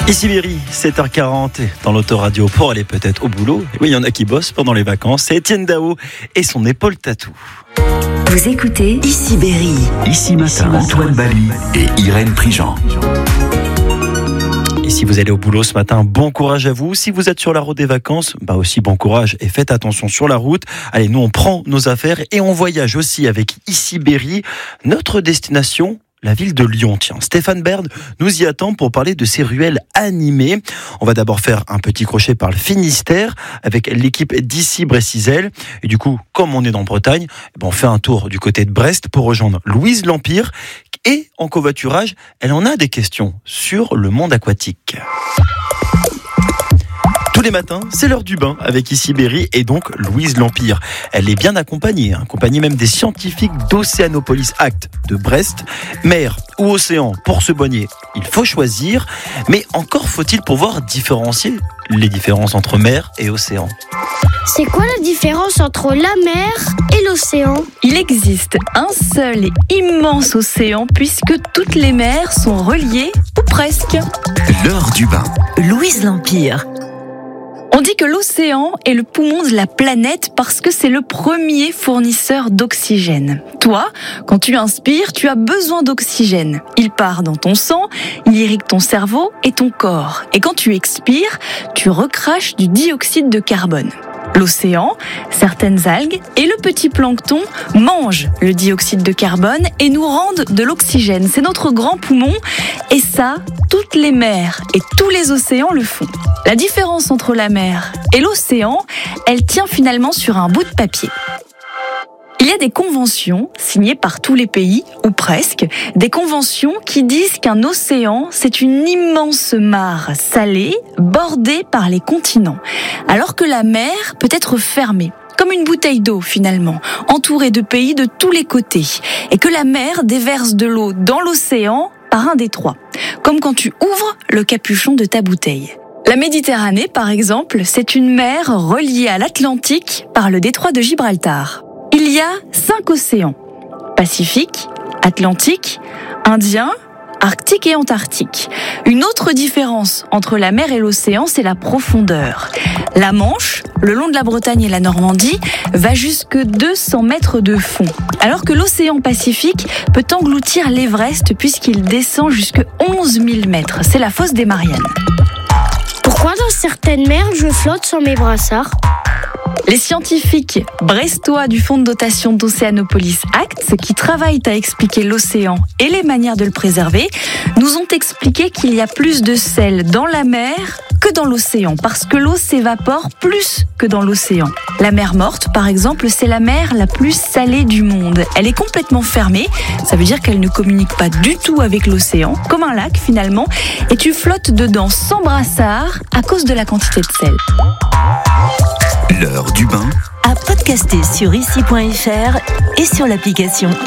Ici Berry, 7h40 dans l'autoradio pour aller peut-être au boulot. Et oui, il y en a qui bossent pendant les vacances. C'est Étienne Dao et son épaule tatou. Vous écoutez Ici Berry. Ici Matin, Antoine Bali et Irène Prigent. Et si vous allez au boulot ce matin, bon courage à vous. Si vous êtes sur la route des vacances, aussi bon courage et faites attention sur la route. Allez, nous on prend nos affaires et on voyage aussi avec Ici Berry. Notre destination, la ville de Lyon. Tiens, Stéphane Bern nous y attend pour parler de ces ruelles animées. On va d'abord faire un petit crochet par le Finistère avec l'équipe d'Ici Brécizel. Et du coup, comme on est en Bretagne, on fait un tour du côté de Brest pour rejoindre Louise Lampire. Et en covoiturage, elle en a des questions sur le monde aquatique. Tous les matins, c'est l'heure du bain avec Ici Berry et donc Louise Lampire. Elle est bien accompagnée même des scientifiques d'Océanopolis Act de Brest. Mer ou océan, pour se baigner, il faut choisir. Mais encore faut-il pouvoir différencier les différences entre mer et océan. C'est quoi la différence entre la mer et l'océan ? Il existe un seul et immense océan puisque toutes les mers sont reliées, ou presque. L'heure du bain. Louise Lampire. On dit que l'océan est le poumon de la planète parce que c'est le premier fournisseur d'oxygène. Toi, quand tu inspires, tu as besoin d'oxygène. Il part dans ton sang, il irrigue ton cerveau et ton corps. Et quand tu expires, tu recraches du dioxyde de carbone. L'océan, certaines algues et le petit plancton mangent le dioxyde de carbone et nous rendent de l'oxygène. C'est notre grand poumon et ça, toutes les mers et tous les océans le font. La différence entre la mer et l'océan, elle tient finalement sur un bout de papier. Il y a des conventions signées par tous les pays, ou presque, des conventions qui disent qu'un océan, c'est une immense mare salée, bordée par les continents, alors que la mer peut être fermée, comme une bouteille d'eau finalement, entourée de pays de tous les côtés, et que la mer déverse de l'eau dans l'océan par un détroit, comme quand tu ouvres le capuchon de ta bouteille. La Méditerranée, par exemple, c'est une mer reliée à l'Atlantique par le détroit de Gibraltar. Il y a 5 océans, Pacifique, Atlantique, Indien, Arctique et Antarctique. Une autre différence entre la mer et l'océan, c'est la profondeur. La Manche, le long de la Bretagne et la Normandie, va jusque 200 mètres de fond, alors que l'océan Pacifique peut engloutir l'Everest puisqu'il descend jusque 11 000 mètres. C'est la fosse des Mariannes. Pourquoi dans certaines mers je flotte sans mes brassards ? Les scientifiques brestois du fonds de dotation d'Océanopolis Act, qui travaillent à expliquer l'océan et les manières de le préserver, nous ont expliqué qu'il y a plus de sel dans la mer que dans l'océan, parce que l'eau s'évapore plus que dans l'océan. La mer Morte, par exemple, c'est la mer la plus salée du monde. Elle est complètement fermée, ça veut dire qu'elle ne communique pas du tout avec l'océan, comme un lac finalement, et tu flottes dedans sans brassard à cause de la quantité de sel. L'heure du bain. À podcaster sur ici.fr et sur l'application